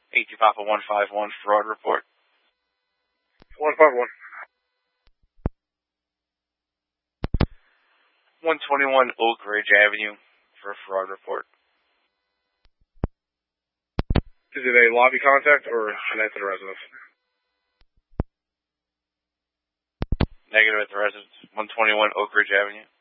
AT Papa 151 fraud report. 151. 121 Oak Ridge Avenue for a fraud report. Is it a lobby contact or an at the residence? Negative at the residence. 121 Oak Ridge Avenue.